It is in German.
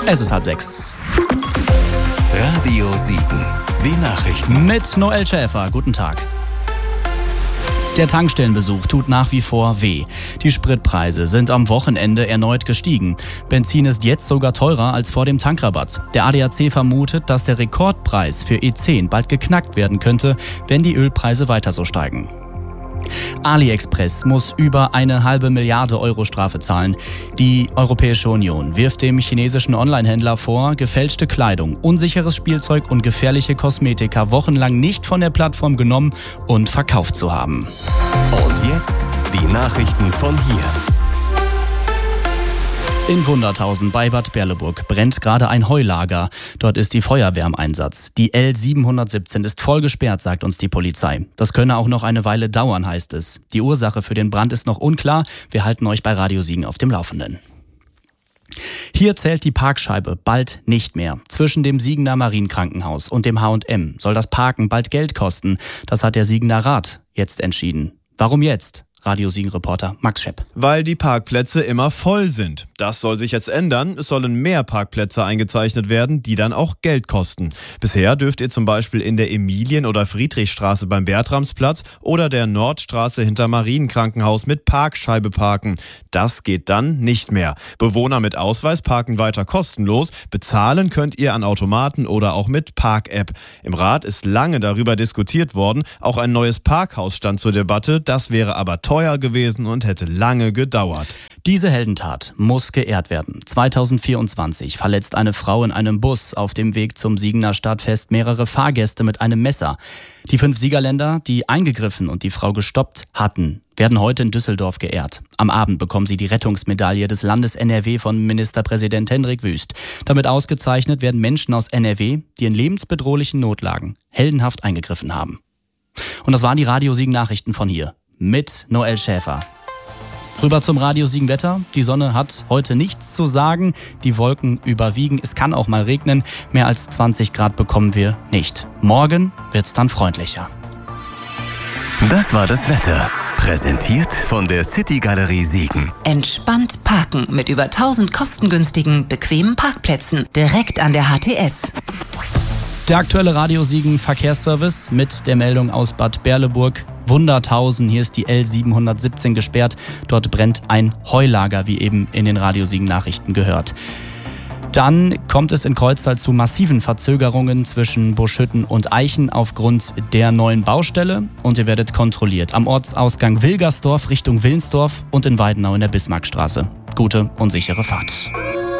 Es ist 5:30. Radio Siegen. Die Nachrichten. Mit Noel Schäfer. Guten Tag. Der Tankstellenbesuch tut nach wie vor weh. Die Spritpreise sind am Wochenende erneut gestiegen. Benzin ist jetzt sogar teurer als vor dem Tankrabatt. Der ADAC vermutet, dass der Rekordpreis für E10 bald geknackt werden könnte, wenn die Ölpreise weiter so steigen. AliExpress muss über 1,5 Milliarde Euro Strafe zahlen. Die Europäische Union wirft dem chinesischen Onlinehändler vor, gefälschte Kleidung, unsicheres Spielzeug und gefährliche Kosmetika wochenlang nicht von der Plattform genommen und verkauft zu haben. Und jetzt die Nachrichten von hier. In Wunderthausen bei Bad Berleburg brennt gerade ein Heulager. Dort ist die Feuerwehr im Einsatz. Die L717 ist voll gesperrt, sagt uns die Polizei. Das könne auch noch eine Weile dauern, heißt es. Die Ursache für den Brand ist noch unklar. Wir halten euch bei Radio Siegen auf dem Laufenden. Hier zählt die Parkscheibe bald nicht mehr. Zwischen dem Siegener Marienkrankenhaus und dem H&M soll das Parken bald Geld kosten. Das hat der Siegener Rat jetzt entschieden. Warum jetzt? Radio Siegen-Reporter Max Schepp. Weil die Parkplätze immer voll sind. Das soll sich jetzt ändern. Es sollen mehr Parkplätze eingezeichnet werden, die dann auch Geld kosten. Bisher dürft ihr zum Beispiel in der Emilien- oder Friedrichstraße beim Bertramsplatz oder der Nordstraße hinter Marienkrankenhaus mit Parkscheibe parken. Das geht dann nicht mehr. Bewohner mit Ausweis parken weiter kostenlos. Bezahlen könnt ihr an Automaten oder auch mit Park-App. Im Rat ist lange darüber diskutiert worden. Auch ein neues Parkhaus stand zur Debatte. Das wäre aber teuer gewesen und hätte lange gedauert. Diese Heldentat muss geehrt werden. 2024 verletzt eine Frau in einem Bus auf dem Weg zum Siegener Stadtfest mehrere Fahrgäste mit einem Messer. Die 5 Siegerländer, die eingegriffen und die Frau gestoppt hatten, werden heute in Düsseldorf geehrt. Am Abend bekommen sie die Rettungsmedaille des Landes NRW von Ministerpräsident Hendrik Wüst. Damit ausgezeichnet werden Menschen aus NRW, die in lebensbedrohlichen Notlagen heldenhaft eingegriffen haben. Und das waren die Radio Siegen Nachrichten von hier. Mit Noel Schäfer. Rüber zum Radio Siegen Wetter. Die Sonne hat heute nichts zu sagen. Die Wolken überwiegen. Es kann auch mal regnen. Mehr als 20 Grad bekommen wir nicht. Morgen wird's dann freundlicher. Das war das Wetter. Präsentiert von der City Galerie Siegen. Entspannt parken mit über 1000 kostengünstigen, bequemen Parkplätzen direkt an der HTS. Der aktuelle Radio Siegen Verkehrsservice mit der Meldung aus Bad Berleburg. Wunderthausen, hier ist die L717 gesperrt. Dort brennt ein Heulager, wie eben in den Radio Siegen Nachrichten gehört. Dann kommt es in Kreuztal zu massiven Verzögerungen zwischen Buschhütten und Eichen aufgrund der neuen Baustelle. Und ihr werdet kontrolliert am Ortsausgang Wilgersdorf Richtung Willensdorf und in Weidenau in der Bismarckstraße. Gute und sichere Fahrt.